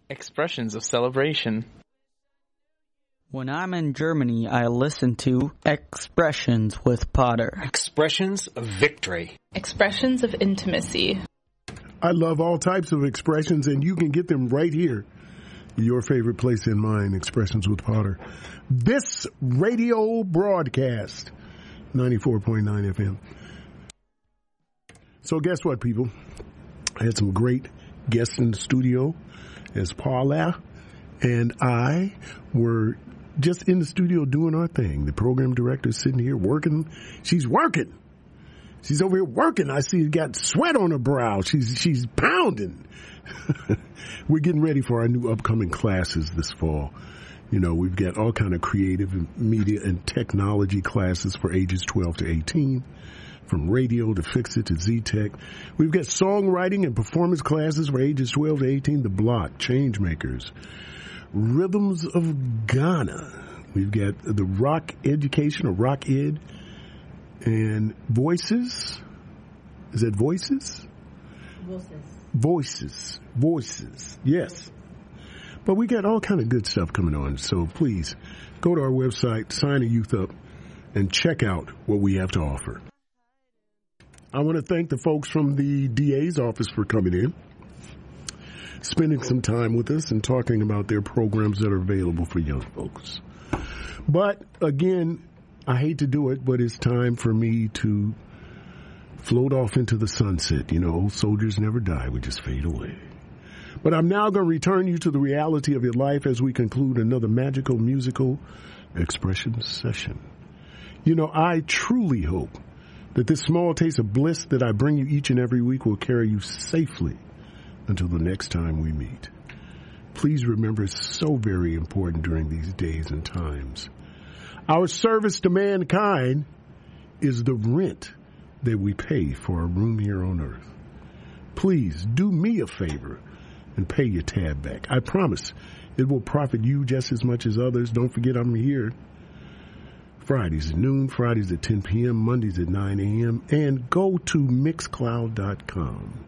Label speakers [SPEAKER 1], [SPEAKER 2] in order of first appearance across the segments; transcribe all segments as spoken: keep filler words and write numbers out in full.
[SPEAKER 1] Expressions of celebration.
[SPEAKER 2] When I'm in Germany, I listen to Expressions with Potter.
[SPEAKER 3] Expressions of victory.
[SPEAKER 4] Expressions of intimacy.
[SPEAKER 5] I love all types of expressions, and you can get them right here. Your favorite place in mine, Expressions with Potter. This radio broadcast, ninety-four point nine F M. So guess what, people? I had some great guests in the studio as Paula and I were just in the studio doing our thing. The program director is sitting here working. She's working. She's over here working. I see her got sweat on her brow. She's she's pounding. We're getting ready for our new upcoming classes this fall. You know, we've got all kind of creative and media and technology classes for ages twelve to eighteen, from radio to Fix It to Z-Tech. We've got songwriting and performance classes for ages twelve to eighteen, The Block, Changemakers, Rhythms of Ghana. We've got the Rock Education or Rock Ed and Voices. Is it Voices?
[SPEAKER 6] Voices.
[SPEAKER 5] Voices. Voices. Yes. But we got all kind of good stuff coming on. So please go to our website, sign a youth up, and check out what we have to offer. I want to thank the folks from the D A's office for coming in, spending some time with us and talking about their programs that are available for young folks. But again, I hate to do it, but it's time for me to float off into the sunset. You know, old soldiers never die. We just fade away. But I'm now going to return you to the reality of your life as we conclude another magical musical expression session. You know, I truly hope that this small taste of bliss that I bring you each and every week will carry you safely until the next time we meet. Please remember, it's so very important during these days and times. Our service to mankind is the rent that we pay for a room here on earth. Please do me a favor and pay your tab back. I promise it will profit you just as much as others. Don't forget I'm here Fridays at noon, Fridays at ten p.m., Mondays at nine a.m., and go to mixcloud dot com.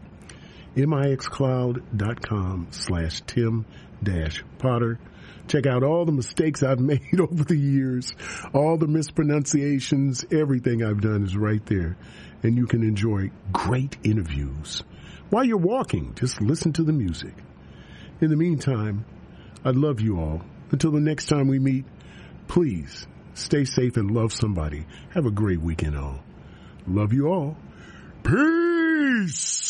[SPEAKER 5] mixcloud.com slash Tim dash Potter. Check out all the mistakes I've made over the years, all the mispronunciations, everything I've done is right there. And you can enjoy great interviews. While you're walking, just listen to the music. In the meantime, I love you all. Until the next time we meet, please stay safe and love somebody. Have a great weekend all. Love you all. Peace!